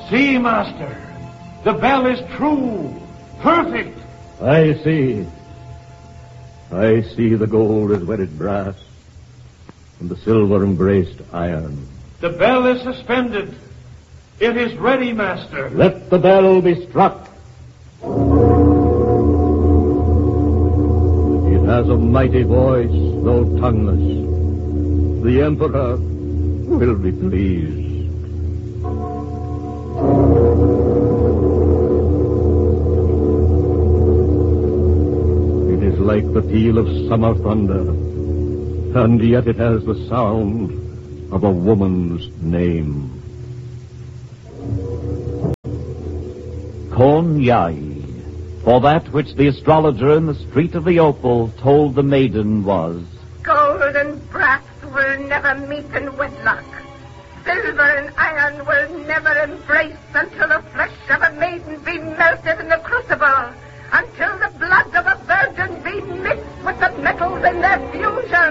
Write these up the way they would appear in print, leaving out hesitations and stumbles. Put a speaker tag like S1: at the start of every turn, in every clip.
S1: See, Master. The bell is true. Perfect.
S2: I see. I see the gold is wedded brass, and the silver embraced iron.
S1: The bell is suspended. It is ready, Master.
S2: Let the bell be struck. It has a mighty voice, though tongueless. The Emperor will be pleased. It is like the peal of summer thunder, and yet it has the sound of a woman's name.
S3: Kon Yai, for that which the astrologer in the street of the Opal told the maiden was,
S4: gold and brass will never meet in wedlock. Silver and iron will never embrace until the flesh of a maiden be melted in the crucible, until the blood of a virgin be mixed with the metals in their fusion.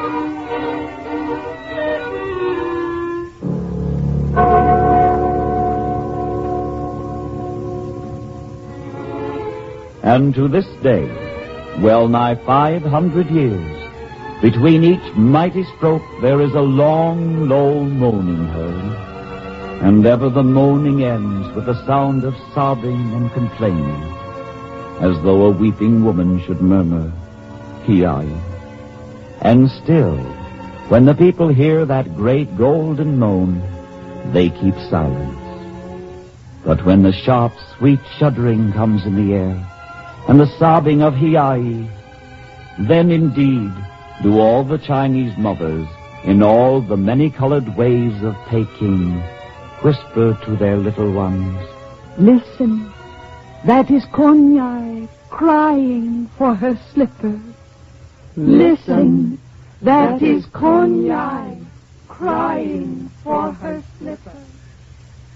S3: And to this day, well nigh 500 years, between each mighty stroke there is a long, low moaning heard, and ever the moaning ends with a sound of sobbing and complaining, as though a weeping woman should murmur, Ki-ai. And still, when the people hear that great golden moan, they keep silence. But when the sharp, sweet shuddering comes in the air, and the sobbing of Hi-ai, then indeed do all the Chinese mothers, in all the many-colored ways of Peking, whisper to their little ones,
S5: listen, that is Kon Yai crying for her slipper. Listen, that is Kon Yai crying for her slipper.